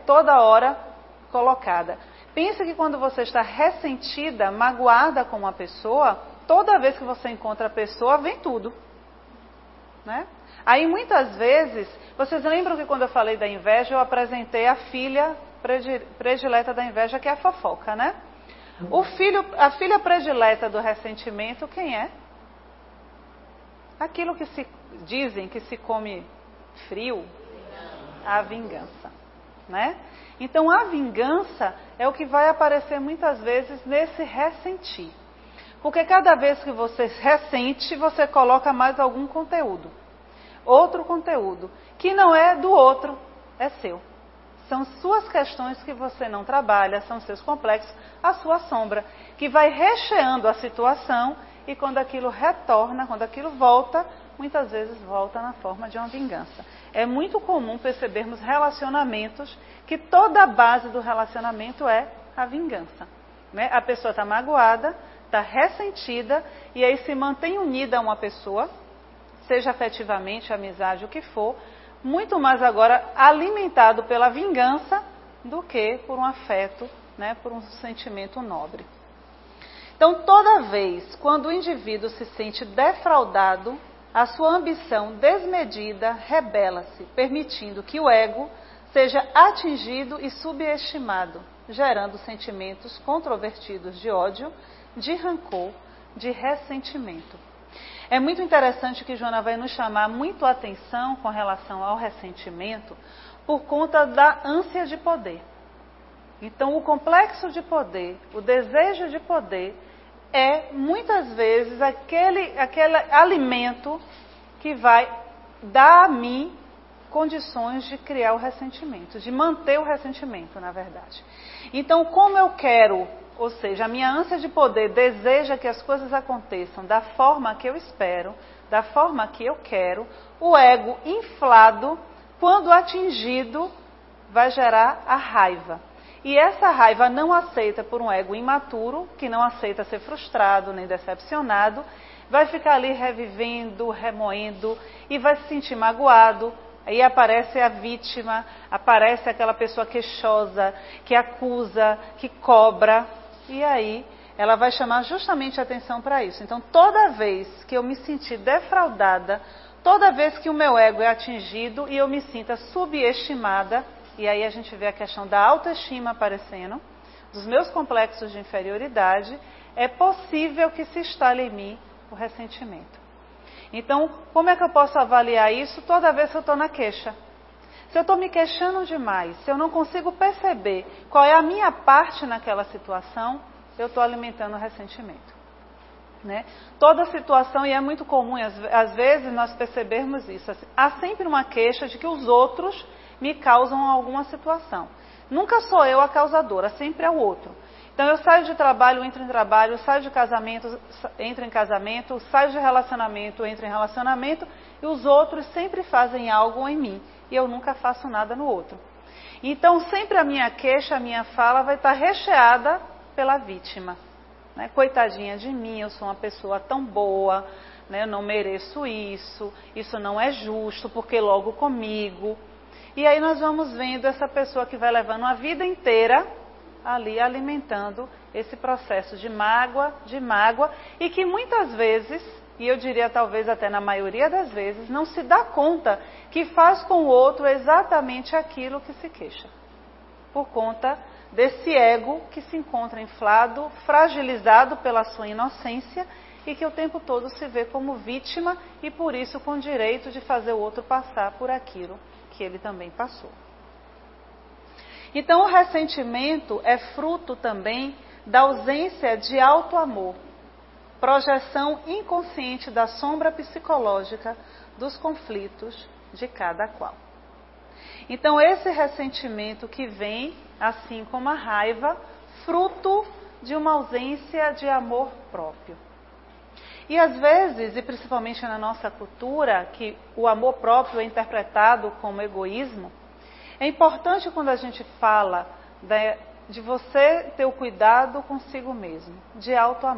toda hora colocada. Pense que quando você está ressentida, magoada com uma pessoa, toda vez que você encontra a pessoa, vem tudo. Né? Aí muitas vezes, vocês lembram que quando eu falei da inveja, eu apresentei a filha predileta da inveja, que é a fofoca, né? A filha predileta do ressentimento, quem é? Aquilo que se dizem que se come frio, a vingança, né? Então a vingança é o que vai aparecer muitas vezes nesse ressentir. Porque cada vez que você ressente, você coloca mais algum conteúdo. Outro conteúdo, que não é do outro, é seu. São suas questões que você não trabalha, são seus complexos, a sua sombra, que vai recheando a situação e quando aquilo retorna, quando aquilo volta, muitas vezes volta na forma de uma vingança. É muito comum percebermos relacionamentos que toda a base do relacionamento é a vingança. Né? A pessoa está magoada, está ressentida e aí se mantém unida a uma pessoa, seja afetivamente, amizade, o que for, muito mais agora alimentado pela vingança do que por um afeto, né, por um sentimento nobre. Então, toda vez quando o indivíduo se sente defraudado, a sua ambição desmedida rebela-se, permitindo que o ego seja atingido e subestimado, gerando sentimentos controvertidos de ódio, de rancor, de ressentimento. É muito interessante que Joana vai nos chamar muito a atenção com relação ao ressentimento por conta da ânsia de poder. Então, o complexo de poder, o desejo de poder, é muitas vezes aquele alimento que vai dar a mim condições de criar o ressentimento, de manter o ressentimento, na verdade. Então, como eu quero, ou seja, a minha ânsia de poder deseja que as coisas aconteçam da forma que eu espero, da forma que eu quero, o ego inflado, quando atingido, vai gerar a raiva. E essa raiva não aceita por um ego imaturo, que não aceita ser frustrado nem decepcionado, vai ficar ali revivendo, remoendo e vai se sentir magoado. Aí aparece a vítima, aparece aquela pessoa queixosa, que acusa, que cobra. E aí ela vai chamar justamente a atenção para isso. Então toda vez que eu me sentir defraudada, toda vez que o meu ego é atingido e eu me sinta subestimada, e aí a gente vê a questão da autoestima aparecendo, dos meus complexos de inferioridade, é possível que se instale em mim o ressentimento. Então, como é que eu posso avaliar isso toda vez que eu estou na queixa? Se eu estou me queixando demais, se eu não consigo perceber qual é a minha parte naquela situação, eu estou alimentando o ressentimento. Né? Toda situação, e é muito comum, às vezes nós percebermos isso, assim, há sempre uma queixa de que os outros me causam alguma situação. Nunca sou eu a causadora, sempre é o outro. Então eu saio de trabalho, entro em trabalho, saio de casamento, entro em casamento, saio de relacionamento, entro em relacionamento, e os outros sempre fazem algo em mim, e eu nunca faço nada no outro. Então sempre a minha queixa, a minha fala vai estar recheada pela vítima. Né? Coitadinha de mim, eu sou uma pessoa tão boa, né? Eu não mereço isso, isso não é justo, porque logo comigo. E aí nós vamos vendo essa pessoa que vai levando a vida inteira ali alimentando esse processo de mágoa, e que muitas vezes, e eu diria talvez até na maioria das vezes, não se dá conta que faz com o outro exatamente aquilo que se queixa. Por conta desse ego que se encontra inflado, fragilizado pela sua inocência e que o tempo todo se vê como vítima e por isso com direito de fazer o outro passar por aquilo que ele também passou. Então o ressentimento é fruto também da ausência de auto-amor, projeção inconsciente da sombra psicológica dos conflitos de cada qual. Então esse ressentimento que vem, assim como a raiva, fruto de uma ausência de amor próprio. E às vezes, e principalmente na nossa cultura, que o amor próprio é interpretado como egoísmo, é importante quando a gente fala de você ter o cuidado consigo mesmo, de autoamar-se.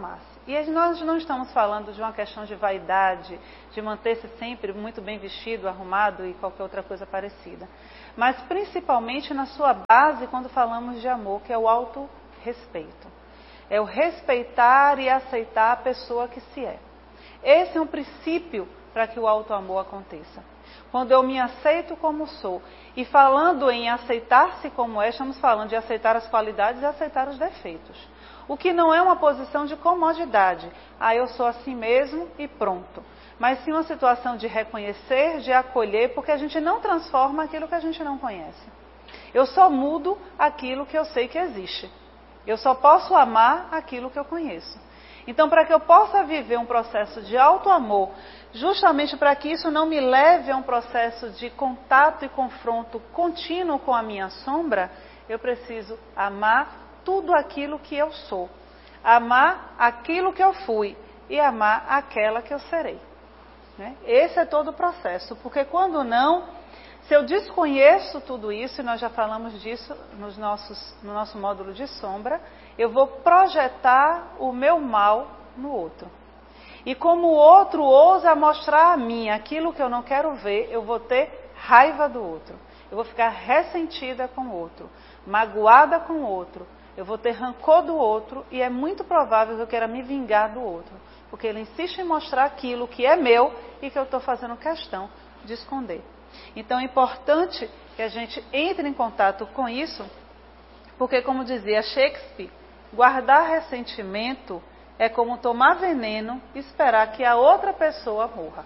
E nós não estamos falando de uma questão de vaidade, de manter-se sempre muito bem vestido, arrumado e qualquer outra coisa parecida. Mas principalmente na sua base quando falamos de amor, que é o autorrespeito. É o respeitar e aceitar a pessoa que se é. Esse é um princípio para que o auto-amor aconteça. Quando eu me aceito como sou. E falando em aceitar-se como é, estamos falando de aceitar as qualidades e aceitar os defeitos. O que não é uma posição de comodidade. Eu sou assim mesmo e pronto. Mas sim uma situação de reconhecer, de acolher, porque a gente não transforma aquilo que a gente não conhece. Eu só mudo aquilo que eu sei que existe. Eu só posso amar aquilo que eu conheço. Então, para que eu possa viver um processo de auto-amor, justamente para que isso não me leve a um processo de contato e confronto contínuo com a minha sombra, eu preciso amar tudo aquilo que eu sou. Amar aquilo que eu fui e amar aquela que eu serei. Esse é todo o processo, porque quando não, se eu desconheço tudo isso, e nós já falamos disso no nosso módulo de sombra, eu vou projetar o meu mal no outro. E como o outro ousa mostrar a mim aquilo que eu não quero ver, eu vou ter raiva do outro. Eu vou ficar ressentida com o outro, magoada com o outro. Eu vou ter rancor do outro e é muito provável que eu queira me vingar do outro. Porque ele insiste em mostrar aquilo que é meu e que eu estou fazendo questão de esconder. Então é importante que a gente entre em contato com isso, porque como dizia Shakespeare, guardar ressentimento é como tomar veneno e esperar que a outra pessoa morra.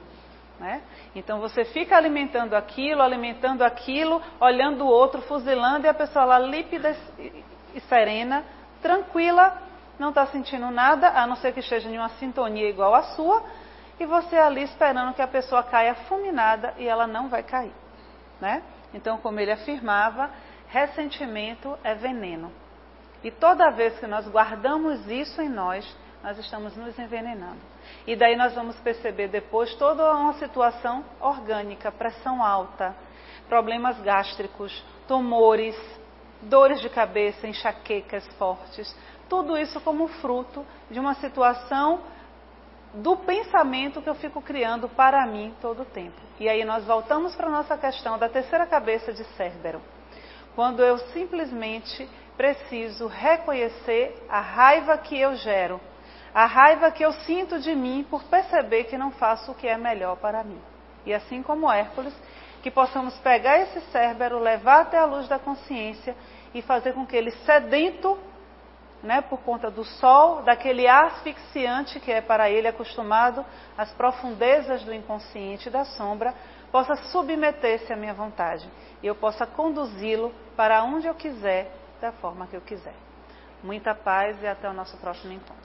Então você fica alimentando aquilo, olhando o outro, fuzilando, e a pessoa lá límpida e serena, tranquila, não está sentindo nada, a não ser que esteja em uma sintonia igual à sua, e você ali esperando que a pessoa caia fulminada e ela não vai cair. Então, como ele afirmava, ressentimento é veneno. E toda vez que nós guardamos isso em nós estamos nos envenenando. E daí nós vamos perceber depois toda uma situação orgânica, pressão alta, problemas gástricos, tumores, dores de cabeça, enxaquecas fortes. Tudo isso como fruto de uma situação do pensamento que eu fico criando para mim todo o tempo. E aí nós voltamos para a nossa questão da terceira cabeça de Cérbero. Quando eu simplesmente preciso reconhecer a raiva que eu gero, a raiva que eu sinto de mim por perceber que não faço o que é melhor para mim. E assim como Hércules, que possamos pegar esse Cérbero, levar até a luz da consciência e fazer com que ele sedento, por conta do sol, daquele ar asfixiante que é para ele acostumado às profundezas do inconsciente e da sombra, possa submeter-se à minha vontade e eu possa conduzi-lo para onde eu quiser, da forma que eu quiser. Muita paz e até o nosso próximo encontro.